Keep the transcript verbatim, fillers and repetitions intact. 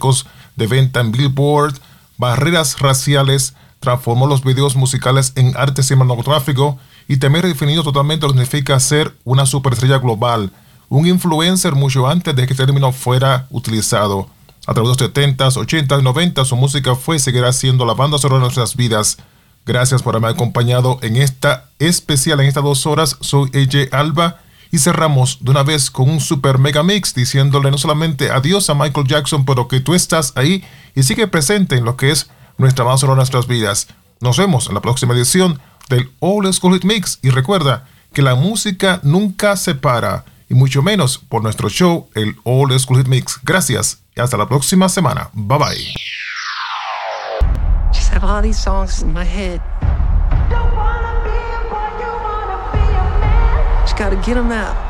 récords de venta en Billboard, barreras raciales, transformó los videos musicales en arte cinematográfico y también redefinió totalmente lo que significa ser una superestrella global, un influencer mucho antes de que este término fuera utilizado. A través de los setentas, ochentas y noventas, su música fue y seguirá siendo la banda sonora de nuestras vidas. Gracias por haberme acompañado en esta especial, en estas dos horas. Soy A J Alba y cerramos de una vez con un super mega mix diciéndole no solamente adiós a Michael Jackson, pero que tú estás ahí y sigue presente en lo que es nuestra banda sonora de nuestras vidas. Nos vemos en la próxima edición del Old School Hit Mix y recuerda que la música nunca se para y mucho menos por nuestro show, el Old School Hit Mix. Gracias y hasta la próxima semana. Bye bye. Just have all these songs in my head. Don't wanna be a boy, you wanna be a man. Just gotta get them out.